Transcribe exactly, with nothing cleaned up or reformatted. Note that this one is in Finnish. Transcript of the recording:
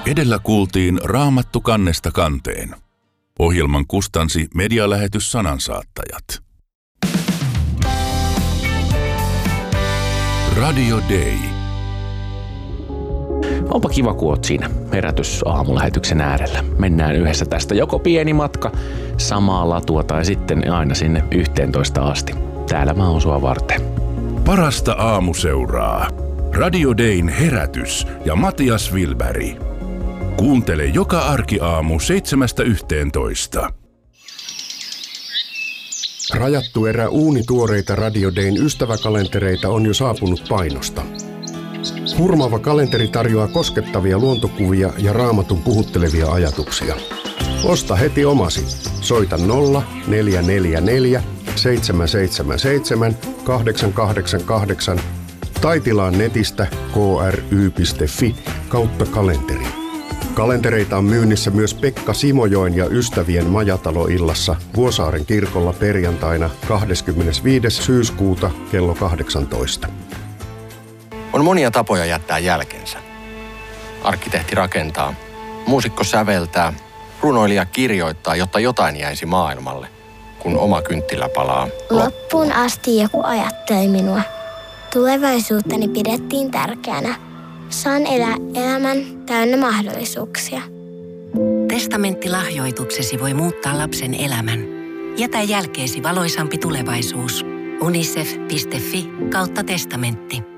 Edellä kuultiin Raamattu kannesta kanteen. Ohjelman kustansi medialähetys Sanansaattajat. Radio Day. Onpa kiva, kun oot siinä herätysaamulähetyksen äärellä. Mennään yhdessä tästä joko pieni matka samaa latua tai sitten aina sinne yhteentoista asti. Täällä mä oon sua varten. Parasta aamuseuraa. Radio Dayn herätys ja Matias Wilberg. Kuuntele joka arkiaamu seitsemästä yhteentoista. Rajattu erä uunituoreita Radio Dayn ystäväkalentereita on jo saapunut painosta. Hurmaava kalenteri tarjoaa koskettavia luontokuvia ja Raamatun puhuttelevia ajatuksia. Osta heti omasi. Soita nolla neljä neljä neljä seitsemän seitsemän seitsemän kahdeksan kahdeksan kahdeksan tai tilaa netistä k r y piste f i kautta kalenteri. Kalentereita on myynnissä myös Pekka Simojoen ja ystävien majataloillassa Vuosaaren kirkolla perjantaina kahdeskymmenesviides syyskuuta kello kahdeksantoista. On monia tapoja jättää jälkensä. Arkkitehti rakentaa, muusikko säveltää, runoilija kirjoittaa, jotta jotain jäisi maailmalle, kun oma kynttilä palaa. Loppuun asti joku ajatteli minua. Tulevaisuuttani pidettiin tärkeänä. Saan elää elämän täynnä mahdollisuuksia. Testamenttilahjoituksesi voi muuttaa lapsen elämän. Jätä jälkeesi valoisampi tulevaisuus. unicef piste f i kautta testamentti.